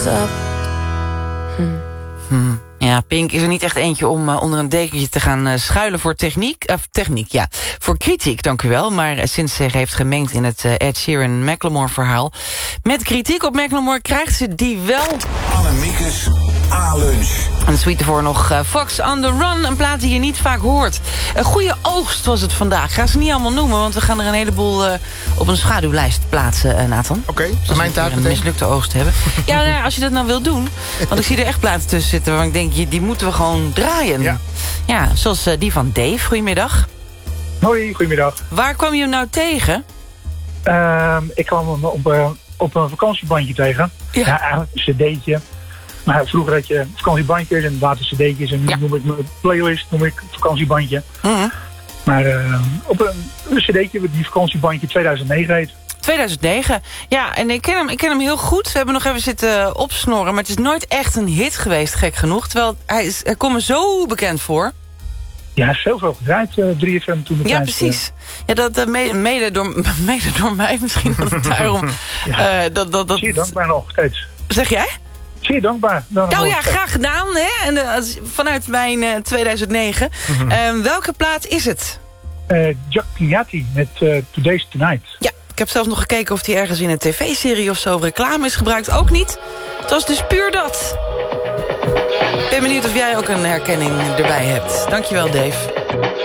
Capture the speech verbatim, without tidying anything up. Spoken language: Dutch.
Hmm. Ja, Pink is er niet echt eentje om uh, onder een dekentje te gaan uh, schuilen voor techniek. Uh, techniek, ja. Voor kritiek, dank u wel. Maar uh, sinds ze heeft gemengd in het uh, Ed Sheeran-Macklemore verhaal. Met kritiek op Macklemore krijgt ze die wel. Annemiekes A-lunch. En suite ervoor nog uh, Fox on the Run, een plaat die je niet vaak hoort. Een goede oogst was het vandaag. Ik ga ze niet allemaal noemen, want we gaan er een heleboel uh, op een schaduwlijst plaatsen, uh, Nathan. Oké, okay, is mijn taak een mislukte oogst hebben. Ja, nou ja, als je dat nou wil doen. Want ik zie er echt platen tussen zitten waarvan ik denk, die moeten we gewoon draaien. Ja, ja zoals uh, die van Dave. Goedemiddag. Hoi, goedemiddag. Waar kwam je hem nou tegen? Uh, ik kwam hem op, uh, op een vakantiebandje tegen. Ja, ja eigenlijk een cd'tje. Maar vroeger had je vakantiebandjes en later cd'tjes. En nu ja. noem ik mijn playlist, noem ik vakantiebandje. Mm-hmm. Maar uh, op een, een cd'tje, die vakantiebandje tweeduizend negen heet. tweeduizend negen, ja, en ik ken, hem, ik ken hem heel goed. We hebben nog even zitten opsnorren, maar het is nooit echt een hit geweest, gek genoeg. Terwijl hij, is, hij komt me zo bekend voor. Ja, hij is heel veel gedraaid, uh, drie F M toen de Ja, tijd, precies. Ja, dat uh, mede, mede, door, mede door mij misschien, dat het daarom... ja. uh, dat, dat, dat... Zeer dankbaar nog steeds. Zeg jij? Zeer dankbaar. Nou ja, graag gedaan, hè? En, uh, vanuit mijn uh, tweeduizend negen. Mm-hmm. uh, welke plaat is het? Uh, Jack Pignatti met uh, Today's Tonight. Ja. Ik heb zelfs nog gekeken of die ergens in een tv-serie of zo reclame is gebruikt. Ook niet. Het was dus puur dat. Ik ben benieuwd of jij ook een herkenning erbij hebt. Dankjewel, Dave.